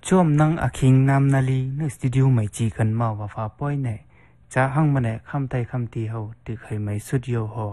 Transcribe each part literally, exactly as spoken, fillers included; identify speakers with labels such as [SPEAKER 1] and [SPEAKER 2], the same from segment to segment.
[SPEAKER 1] Chom nang aking nam nali no studio mai chi kan ma wa fa poi ne cha hang mane kham tai kham ti ho ti khai mai studio ho.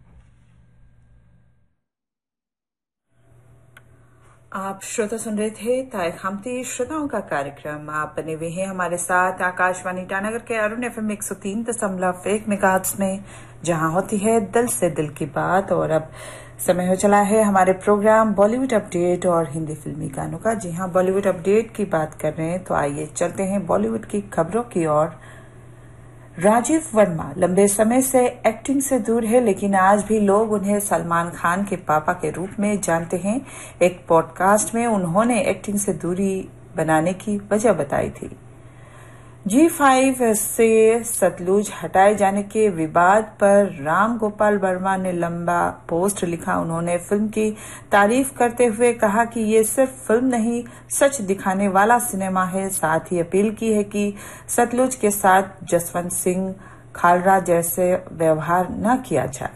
[SPEAKER 2] आप श्रोता सुन रहे थे ताय खामती श्रोताओं का कार्यक्रम। आप बने हुए हैं हमारे साथ आकाशवाणी ईटानगर के अरुण एफएम एक सौ तीन दशमलव एक मेगाहर्ट्ज में, जहां होती है दिल से दिल की बात। और अब समय हो चला है हमारे प्रोग्राम बॉलीवुड अपडेट और हिंदी फिल्मी गानों का। जी हां, बॉलीवुड अपडेट की बात कर रहे हैं तो आइए चलते हैं बॉलीवुड की खबरों की ओर। राजीव वर्मा लंबे समय से एक्टिंग से दूर है, लेकिन आज भी लोग उन्हें सलमान खान के पापा के रूप में जानते हैं। एक पॉडकास्ट में उन्होंने एक्टिंग से दूरी बनाने की वजह बताई थी। जी फाइव से सतलुज हटाए जाने के विवाद पर राम गोपाल वर्मा ने लंबा पोस्ट लिखा। उन्होंने फिल्म की तारीफ करते हुए कहा कि ये सिर्फ फिल्म नहीं, सच दिखाने वाला सिनेमा है। साथ ही अपील की है कि सतलुज के साथ जसवंत सिंह खालरा जैसे व्यवहार न किया जाए।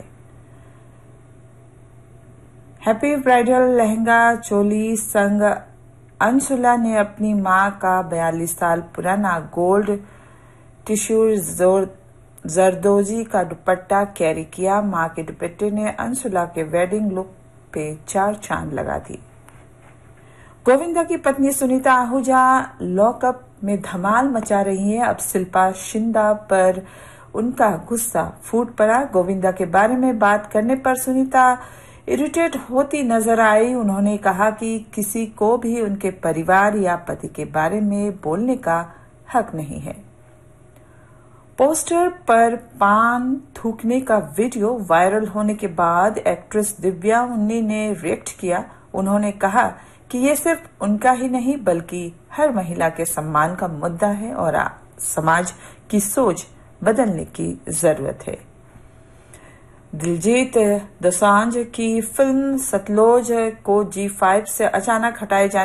[SPEAKER 2] हैप्पी ब्राइडल लहंगा चोली संग अंशुला ने अपनी मां का बयालीस साल पुराना गोल्ड टिश्यू जरदोजी का दुपट्टा कैरी किया। मां के दुपट्टे ने अंशुला के वेडिंग लुक पे चार चांद लगा दी। गोविंदा की पत्नी सुनीता आहूजा लॉकअप में धमाल मचा रही हैं। अब शिल्पा शिंदा पर उनका गुस्सा फूट पड़ा। गोविंदा के बारे में बात करने पर सुनीता इरिटेट होती नजर आई। उन्होंने कहा कि किसी को भी उनके परिवार या पति के बारे में बोलने का हक नहीं है। पोस्टर पर पान थूकने का वीडियो वायरल होने के बाद एक्ट्रेस दिव्या उन्नी ने रिएक्ट किया। उन्होंने कहा कि ये सिर्फ उनका ही नहीं बल्कि हर महिला के सम्मान का मुद्दा है और समाज की सोच बदलने की जरूरत है। दिलजीत दोसांझ की फिल्म सतलुज को जी फाइव से अचानक हटाए जाने